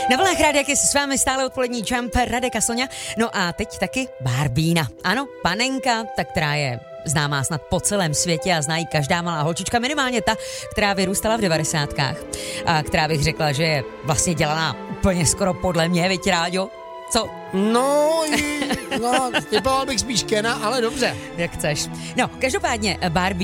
Na vlnách Rádia si s vámi stále odpolední Jumper Radek a Sonja. No a teď taky Barbína. Ano, panenka, ta, která je známá snad po celém světě a znají každá malá holčička, minimálně ta, která vyrůstala v 90kách. A která bych řekla, že je vlastně dělaná úplně skoro podle mě, viď Ráďo? Co? No, typoval bych spíš Kena, ale dobře. Jak chceš. No, každopádně Barbie